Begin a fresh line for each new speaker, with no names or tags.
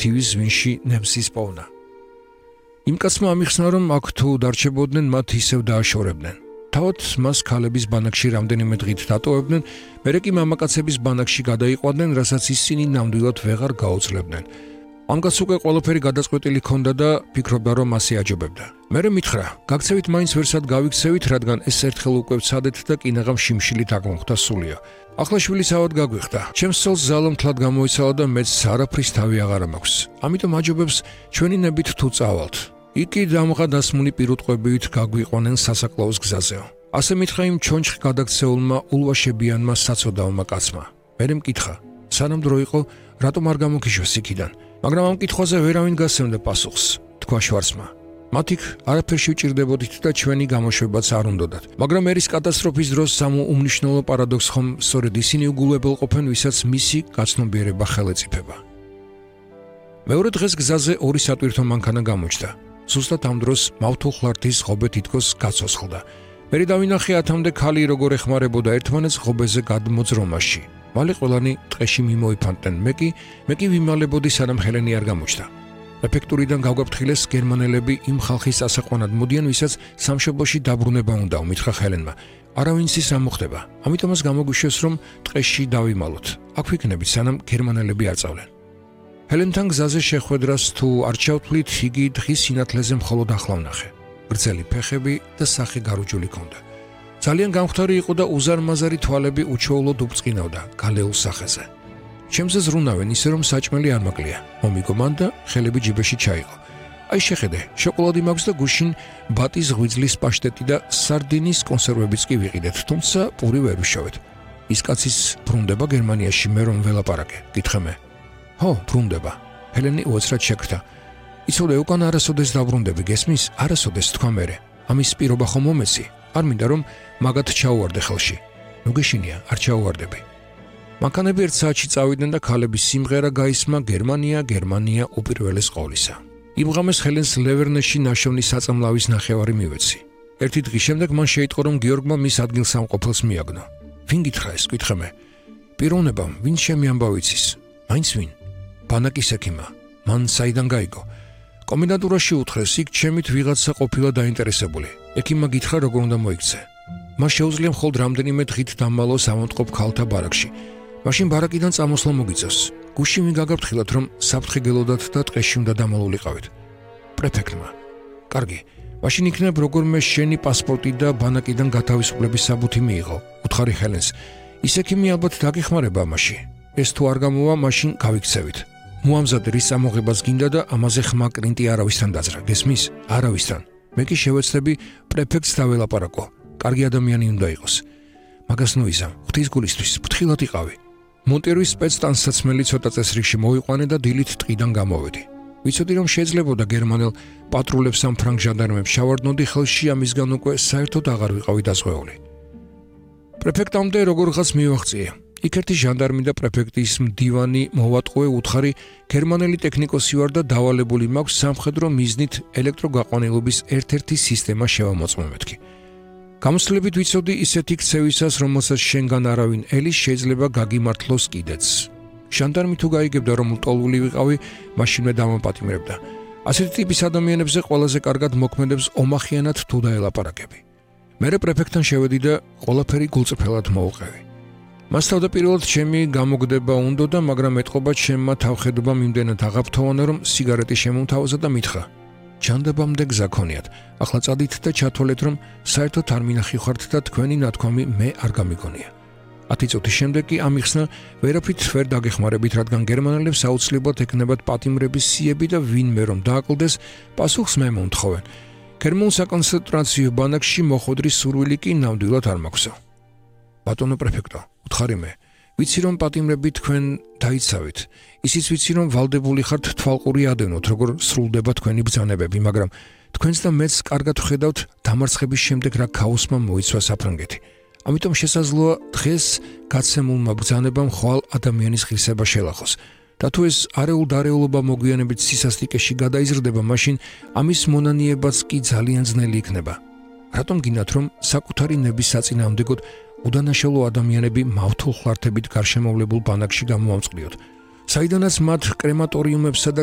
თივის ზვინში ნემსის პოვნა. იმ კაცმა ამიხსნა, რომ აქ თუ დარჩებოდნენ, მათ ისევ დააშორებდნენ. თავად მას ქალების ბანაკში რამდენიმე დღით დატოვებდნენ, მერე კი მამაკაცების ბანაკში გადაიყვანდნენ, რასაც ისინი ნამდვილად ვეღარ გაუძლებდნენ. ამ კაცს უკვე ყველაფერი გადაწყვეტილი ჰქონდა და ფიქრობდა, რომ ასე აჯობებდა. მერე მითხრა, გაქცევით მაინც ვერსად გავიქცევით, რადგან ეს ერთხელ უკვე ვცადეთ და კინაღამ შიმშილით აგმოხდა სულიო. ახლა შვილი სავად გაგვიხდა. ჩემს ცოლს ზალა მთლად გამოიცალა და მეც არაფრის თავი აღარ მაქვს. ამიტომ აჯობებს ჩვენი ნებით თუ წავალთ. იქ დამღა დასმული პირუტყვებით გაგვიყვანენ სასაკლაოს გზაზეო. ასე მითხრა იმ ჩონჩხ გადაქცეულმა ულვაშებიანმა საწოდაომა კაცმა. მერე მკითხა, სანამ დრო იყო, რატომ არ გამოგიშვეს იქიდან? მაგრამ ამ კითხვაზე ვერავინ გასცემდა პასუხს, თქვა შვარცმა. მათ იქ არაფერში ვჭირდებოდით და ჩვენი გამოშვებაც არ უნდოდათ. მაგრამ ერის კატასტროფის დროს უმნიშვნელო პარადოქსს ხომ სწორედ ისინი უგულებელყოფენ, ვისაც მისი გაცნობიერება ხელეწიფება. მეორე დღეს გზაზე ორი სატვირთო მანქანა გამოჩნდა. ზუსტად ამ დროს მავთულხლართის ღობე თითქოს გაცოცხლდა. მერე დავინახე ათამდე ქალი როგორ ეხმარებოდა ერთმანეთს ღობეზე გადმოძრომაში. მალე ყველანი ტყეში მიმოიფანტნენ. მე კი ვიმალებოდი, სანამ ჰელენი არ გამოჩნდა. პრეფექტურიდან გავგაფრთხილეს გერმანელები იმ ხალხის ასაყვანად მოდიან, ვისაც სამშობლოში დაბრუნება უნდა, მითხრა ჰელენმა. არავინც ის არ მოხდება. ამიტომაც გამოგვიშვეს, რომ ტყეში დავიმალოთ. აქ ვიქნებით, სანამ გერმანელები არ წავლენ. ჰელენთან გზაზე შეხვედრას თუ არ ჩავთვლით, იგი დღის სინათლეზე მხოლოდ ახლა ვნახე. გრძელი ფეხები და სახე გარუჯული ჰქონდა. ძალიან გამხდარი იყო და უზარმაზარი თვალები უჩვეულოდ უბწყინავდა გალეულ სახეზე. ჩემზე ზრუნავენ ისე, რომ საჭმელი არ მაკლია. მომიგო მან და ხელები ჯიბეში ჩაიღო. აი შეხედე, შოკოლადი მაქვს და გუშინ ბატის ღვიძლის პაშტეტი და სარდინის კონსერვებიც კი ვიყიდეთ, თუმცა პური ვერ ვიშოვეთ. ის კაცის ბრუნდება გერმანიაში, მე რომ ველაპარაკე, გითხე მე. ხო, ბრუნდება. ჰელენი უეცრად შეკრთა. იცოდე, უკან არასოდეს დაბრუნდები, გესმის? არასოდეს, თქვა მერე. ამის პირობა ხომ მომეცი? არ მინდა რომ მაგათ ჩაუვარდე ხელში. ნუ გეშინია, არ ჩაუვარდები. მანქანები ერთ საათში წავიდნენ და ქალების სიმღერა გაისმა გერმანია უპირველეს ყოვლისა. იმ ღამეს ჰელენს ლევერნეში ნაშოვნი საწამლავის ნახევარი მივეცი. ერთი დღის შემდეგ მან შეიტყო, რომ გიორგმა მის ადგილსამყოფელს მიაგნო. ვინ გითხრა ეს? გითხე მე. პიროვნებამ, ვინ ჩემი ამბავი იცის? მაინც ვინ? ბანაკის ექიმა. მან საიდან გაიგო? კომენდანტურაში უთხრეს, იქ ჩემით ვიღაცა ყოფილა დაინტერესებული. ექიმმა გითხრა, როგორ უნდა მოიქცე. მას შეუძლია მხოლოდ რამდენიმე დღით დამალოს ავადმყოფ ქალთა ბარაკში. მაშინ ბარაკიდან წამოსვლა მოგიწევს. გუშინ ვინ გაგაფრთხილოთ, რომ საფრთხე გელოდათ და ტყეში უნდა დამალულიყავით? პრეფექტმა. კარგი, მაშინ იქნებ როგორმე შენი პასპორტი და ბანაკიდან გათავისუფლების საბუთი მიიღო. უთხარი ჰელენს. ის ექიმი ალბათ დაგეხმარება ამაში. ეს თუ არ გამოვა, მაშინ გავიქცევით. მოამზადე რის ამოღებას გინდა და ამაზე ხმა კრინტი არავისთან დაძრა, გესმის? არავისთან. მე კი შევეცდები პრეფექტს დაველაპარაკო. კარგი ადამიანი უნდა იყოს. მაგას ნუიზამ, ღვთის გულისთვის, ფრთხილად იყავი. მონტერვის სპეცტანსაცმელი ცოტა წესრიგში მოვიყვანე და დილით ტყიდან გამოვედი. ვიცოდი, რომ შეიძლებოდა გერმანელ პატრულებს ამ ფრანგ ჟანდარმებს შავარდნოდი ხელში, ამისგან უკვე საერთოდ აღარ ვიყავი დაზღვეული. პრეფექტამდე როგორღაც მივაღწიე. იქ ერთი ჟანდარმი და პრეფექტის მდივანი მოვატყუე, უთხარი, გერმანელი ტექნიკოსი ვარ და დავალებული მაქვს სამხედრო მიზნით ელექტროგაყვანილობის ერთ-ერთი სისტემა შევამოწმო მეთქი. გამოსვლებით ვიცოდი ისეთი ქცევისას, რომელსაც შენგან არავინ ელის, შეიძლება გაგიმართლოს კიდეც. ჟანდარმი თუ გაიგებდა, რომ ლტოლვილი ვიყავი, მაშინვე დამაპატიმრებდა. ასეთი ტიპის ადამიანებზე ყველაზე კარგად მოქმედებს ომახიანად თუ დაელაპარაკები. მერე პრეფექტთან შევედი და ყველაფერი გულწრფელად მოვუყევი. მას თავდაპირველად ჩემი გამოგდება უნდოდა, მაგრამ ეთყობა ჩემმა თავხედობამ იმდენად აღაფრთოვანა, რომ სიგარეტი შემომთავაზა და მითხრა: ჯანდაბამდე გზა ქონიათ. ახლა წადით და ჩათვალეთ, რომ საერთოდ არ მინახიხართ და თქვენი ნათქვამი მე არ გამიგონია. 10 წუთის შემდეგ კი ამიხსნა, ვერაფრით ვერ დაგეხმარებით, რადგან გერმანელებს აუცილებლად ექნებათ პატიმრების სიები და ვინმე რომ დააკლდეს, პასუხს მე მომთხოვენ. გერმანულ საკონცენტრაციო ბანაკში მოხვედრის სურვილი კი ნამდვილად არ მაქვსო. ბატონო პრეფექტო, უთხარი მე, ვიცი რომ პატიმრები თქვენ დაიცავით. ისიც ვიცი რომ ვალდებული ხართ თვალყური ადევნოთ, როგორ სრულდება თქვენი ბრძანებები, მაგრამ თქვენს და მეც კარგად ვხედავთ დამარცხების შემდეგ რა ქაოსმა მოიცვა საფრანგეთი. ამიტომ შესაძლოა დღეს გაცემულმა ბრძანებამ ხვალ ადამიანის ღირსება შელახოს. და თუ ეს არეულ-დარეულობა მოგვიანებით სისასტიკეში გადაიზრდება, მაშინ ამის მონანიებაც კი ძალიან ძნელი იქნება. რატომ გინდათ რომ საკუთარი ნების საწინააღმდეგოდ უდანაშაულო ადამიანები მავთულხლართებით გარშემოვლებულ ბანაკში გამოამწყლიოთ? საიდანაც მათ კრემატორიუმებსა და